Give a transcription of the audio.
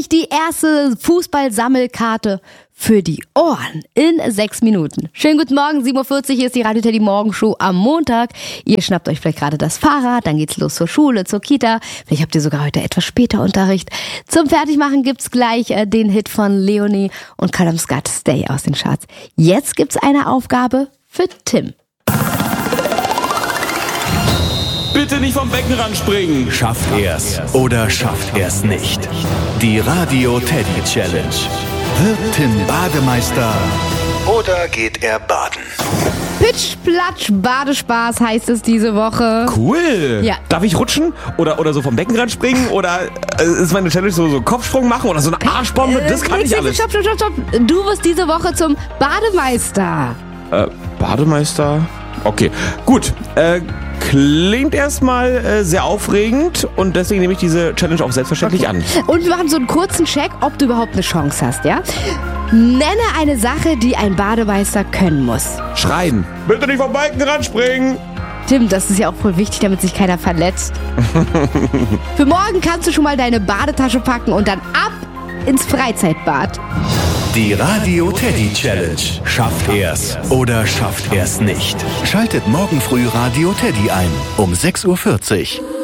nämlich die erste Fußball-Sammelkarte für die Ohren in 6 Minuten. Schönen guten Morgen, 7.40 Uhr, hier ist die Radio Teddy Morgenshow am Montag. Ihr schnappt euch vielleicht gerade das Fahrrad, dann geht's los zur Schule, zur Kita. Vielleicht habt ihr sogar heute etwas später Unterricht. Zum Fertigmachen gibt's gleich den Hit von Leonie und Callum Scott, Stay aus den Charts. Jetzt gibt's eine Aufgabe für Tim. Bitte nicht vom Beckenrand springen. Schafft er's oder schafft er's nicht? Die Radio Teddy Challenge. Wird Tim Bademeister oder geht er baden? Pitsch, Platsch, Badespaß heißt es diese Woche. Cool. Ja. Darf ich rutschen? Oder so vom Beckenrand springen? Oder ist meine Challenge so Kopfsprung machen? Oder so eine Arschbombe? Das kann ich alles. Stopp. Du wirst diese Woche zum Bademeister. Bademeister? Okay, gut. Klingt erstmal sehr aufregend und deswegen nehme ich diese Challenge auch selbstverständlich an. Und wir machen so einen kurzen Check, ob du überhaupt eine Chance hast, ja? Nenne eine Sache, die ein Bademeister können muss. Schreien. Bitte nicht vom Beckenrand springen. Tim, das ist ja auch voll wichtig, damit sich keiner verletzt. Für morgen kannst du schon mal deine Badetasche packen und dann ab ins Freizeitbad. Die Radio Teddy Challenge. Schafft er's oder schafft er's nicht? Schaltet morgen früh Radio Teddy ein um 6.40 Uhr.